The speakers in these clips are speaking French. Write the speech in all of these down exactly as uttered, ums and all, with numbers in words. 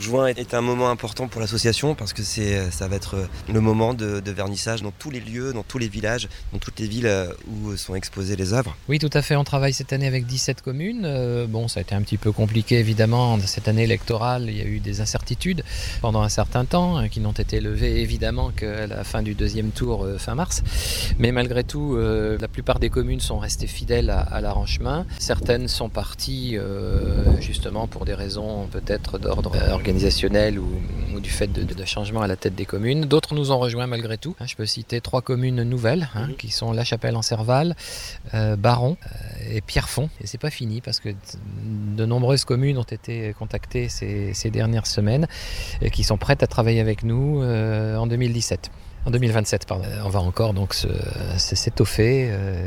juin est un moment important pour l'association parce que c'est, ça va être le moment de, de vernissage dans tous les lieux, dans tous les villages, dans toutes les villes où sont exposées les œuvres. Oui, tout à fait. On travaille cette année avec dix-sept communes. Euh, bon, ça a été un petit peu compliqué évidemment. Cette année électorale, il y a eu des incertitudes pendant un certain temps hein, qui n'ont été levées évidemment qu'à la fin du deuxième tour euh, fin mars. Mais malgré tout, euh, la plupart des communes sont restées fidèles à, à l'arrangement. Certaines sont parties euh, justement pour des raisons peut-être d'ordre euh, organisationnel ou, ou du fait de, de, de changements à la tête des communes. D'autres nous ont rejoints malgré tout. Hein, je peux citer trois communes nouvelles hein, mmh. qui sont La Chapelle en Serval, euh, Baron euh, et Pierrefonds. Et c'est pas fini parce que de nombreuses communes ont été contactées ces, ces dernières semaines et qui sont prêtes à travailler avec nous euh, en deux mille dix-sept. En deux mille vingt-sept, pardon. On va encore donc se, se, s'étoffer euh,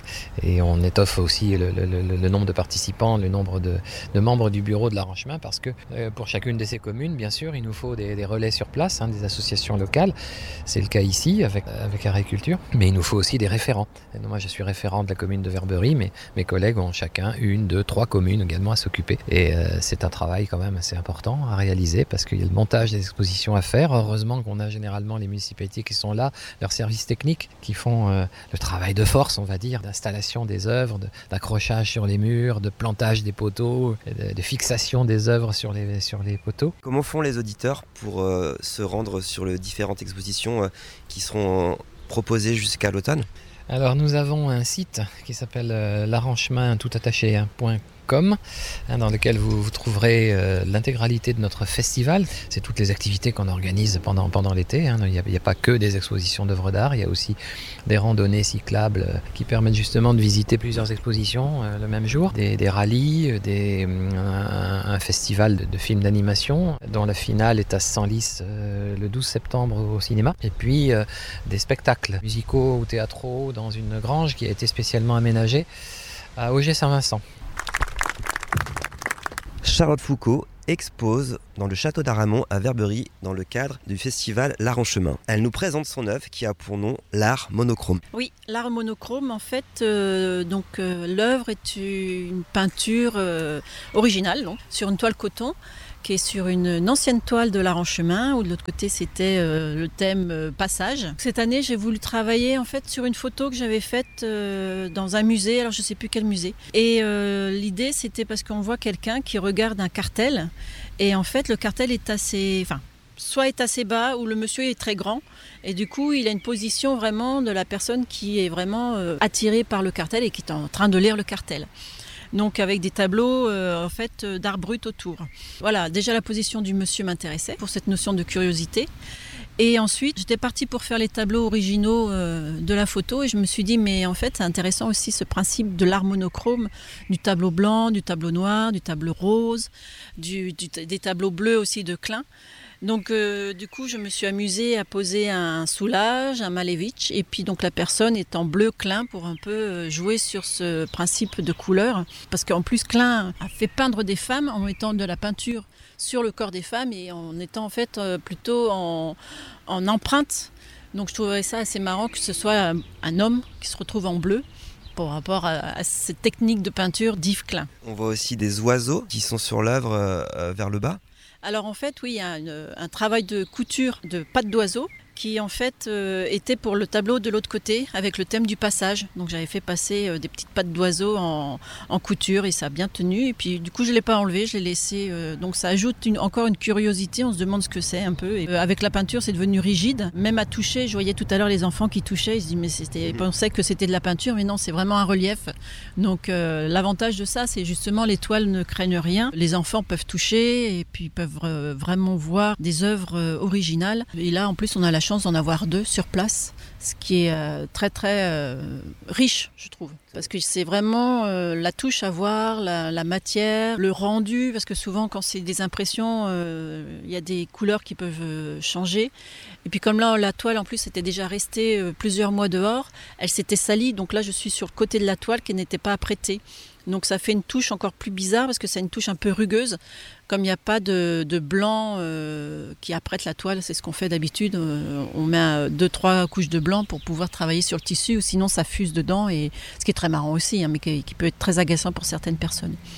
et on étoffe aussi le, le, le, le nombre de participants, le nombre de, de membres du bureau de l'Arranchement parce que euh, pour chacune de ces communes, bien sûr, il nous faut des, des relais sur place, hein, des associations locales. C'est le cas ici avec, avec Agriculture, mais il nous faut aussi des référents. Et moi, je suis référent de la commune de Verberie, mais mes collègues ont chacun une, deux, trois communes également à s'occuper. Et euh, c'est un travail quand même assez important à réaliser parce qu'il y a le montage des expositions à faire. Heureusement qu'on a généralement les municipalités qui sont là, leurs services techniques qui font euh, le travail de force, on va dire, d'installation des œuvres, de, d'accrochage sur les murs, de plantage des poteaux, de, de fixation des œuvres sur les, sur les poteaux. Comment font les auditeurs pour euh, se rendre sur les différentes expositions euh, qui seront proposées jusqu'à l'automne ? Alors nous avons un site qui s'appelle euh, l'arranchement tout attaché hein, point com, hein, dans lequel vous, vous trouverez euh, l'intégralité de notre festival. C'est toutes les activités qu'on organise pendant, pendant l'été. Hein. Il n'y a, a pas que des expositions d'œuvres d'art, il y a aussi des randonnées cyclables euh, qui permettent justement de visiter plusieurs expositions euh, le même jour, des, des rallyes, des, un, un festival de, de films d'animation dont la finale est à Senlis euh, le douze septembre au cinéma, et puis euh, des spectacles musicaux ou théâtraux dans une grange qui a été spécialement aménagée à Auger-Saint-Vincent. Charlotte Foucault expose dans le château d'Aramon à Verberie dans le cadre du festival L'Art en chemin. Elle nous présente son œuvre qui a pour nom l'art monochrome. Oui, l'art monochrome, en fait, euh, donc euh, l'œuvre est une peinture euh, originale donc, sur une toile coton qui est sur une, une ancienne toile de l'Art en chemin, où de l'autre côté c'était euh, le thème euh, passage. Cette année, j'ai voulu travailler en fait sur une photo que j'avais faite euh, dans un musée, alors je ne sais plus quel musée. Et euh, l'idée, c'était parce qu'on voit quelqu'un qui regarde un cartel, et en fait, le cartel est assez, enfin, soit est assez bas, ou le monsieur est très grand, et du coup, il a une position vraiment de la personne qui est vraiment euh, attirée par le cartel et qui est en train de lire le cartel. Donc avec des tableaux euh, en fait, d'art brut autour. Voilà, déjà la position du monsieur m'intéressait pour cette notion de curiosité. Et ensuite, j'étais partie pour faire les tableaux originaux euh, de la photo et je me suis dit, mais en fait, c'est intéressant aussi ce principe de l'art monochrome, du tableau blanc, du tableau noir, du tableau rose, du, du, des tableaux bleus aussi de Klein. Donc euh, du coup, je me suis amusée à poser un Soulage, un Malevich, et puis donc la personne est en bleu Klein pour un peu jouer sur ce principe de couleur, parce qu'en plus Klein a fait peindre des femmes en mettant de la peinture sur le corps des femmes et en étant en fait euh, plutôt en, en empreinte. Donc je trouvais ça assez marrant que ce soit un, un homme qui se retrouve en bleu par rapport à, à cette technique de peinture d'Yves Klein. On voit aussi des oiseaux qui sont sur l'œuvre euh, vers le bas. Alors en fait, oui, il y a une, un travail de couture de pattes d'oiseau qui en fait euh, était pour le tableau de l'autre côté avec le thème du passage. Donc j'avais fait passer euh, des petites pattes d'oiseau en, en couture et ça a bien tenu. Et puis du coup je ne l'ai pas enlevé, je l'ai laissé. Euh, donc ça ajoute une, encore une curiosité, on se demande ce que c'est un peu. Et, euh, avec la peinture c'est devenu rigide. Même à toucher, je voyais tout à l'heure les enfants qui touchaient, ils se disaient mais c'était, ils pensaient que c'était de la peinture, mais non, c'est vraiment un relief. Donc euh, l'avantage de ça, c'est justement les toiles ne craignent rien. Les enfants peuvent toucher et puis peuvent euh, vraiment voir des œuvres euh, originales. Et là en plus on a la chance d'en avoir deux sur place, ce qui est euh, très très euh, riche, je trouve. Parce que c'est vraiment euh, la touche à voir, la, la matière, le rendu, parce que souvent quand c'est des impressions, il euh, y a des couleurs qui peuvent euh, changer. Et puis comme là, la toile en plus était déjà restée euh, plusieurs mois dehors, elle s'était salie, donc là je suis sur le côté de la toile qui n'était pas apprêtée. Donc ça fait une touche encore plus bizarre parce que c'est une touche un peu rugueuse. Comme il n'y a pas de, de blanc euh, qui apprête la toile, c'est ce qu'on fait d'habitude. Euh, on met deux, trois couches de blanc pour pouvoir travailler sur le tissu, ou sinon ça fuse dedans. Et ce qui est très marrant aussi, hein, mais qui, qui peut être très agaçant pour certaines personnes.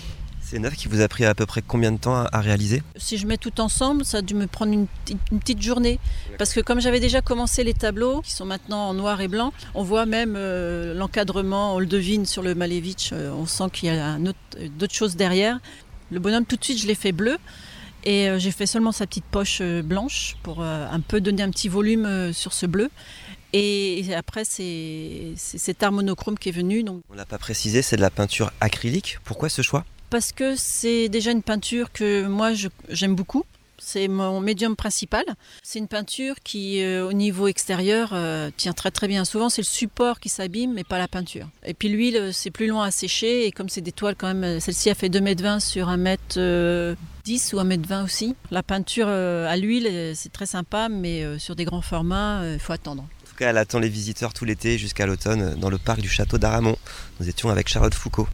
C'est une œuvre qui vous a pris à peu près combien de temps à, à réaliser ? Si je mets tout ensemble, ça a dû me prendre une, une petite journée. Parce que comme j'avais déjà commencé les tableaux, qui sont maintenant en noir et blanc, on voit même euh, l'encadrement, on le devine sur le Malevich, euh, on sent qu'il y a un autre, d'autres choses derrière. Le bonhomme, tout de suite, je l'ai fait bleu. Et euh, j'ai fait seulement sa petite poche euh, blanche pour euh, un peu donner un petit volume euh, sur ce bleu. Et après, c'est, c'est cet art monochrome qui est venu. Donc... On ne l'a pas précisé, c'est de la peinture acrylique. Pourquoi ce choix ? Parce que c'est déjà une peinture que moi, je, j'aime beaucoup. C'est mon médium principal. C'est une peinture qui, euh, au niveau extérieur, euh, tient très très bien. Souvent, c'est le support qui s'abîme, mais pas la peinture. Et puis l'huile, c'est plus long à sécher. Et comme c'est des toiles quand même, celle-ci a fait deux mètres vingt sur un mètre dix ou un mètre vingt aussi. La peinture euh, à l'huile, c'est très sympa, mais euh, sur des grands formats, il euh, faut attendre. En tout cas, elle attend les visiteurs tout l'été jusqu'à l'automne dans le parc du château d'Aramon. Nous étions avec Charlotte Foucault.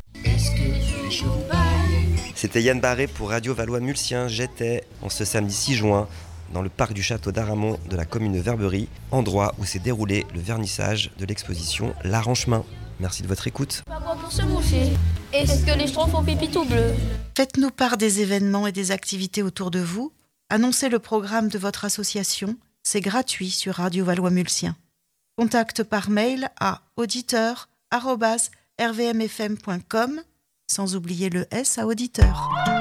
C'était Yann Barré pour Radio Valois-Mulsien. J'étais en ce samedi six juin dans le parc du château d'Aramon de la commune de Verberie, endroit où s'est déroulé le vernissage de l'exposition L'Art en chemin. Merci de votre écoute. Pour se moucher. Est-ce que les schtroumpfs ont pipi tout bleu ? Faites-nous part des événements et des activités autour de vous. Annoncez le programme de votre association. C'est gratuit sur Radio Valois-Mulsien. Contact par mail à auditeur arobase r v m f m point com, sans oublier le S à auditeur.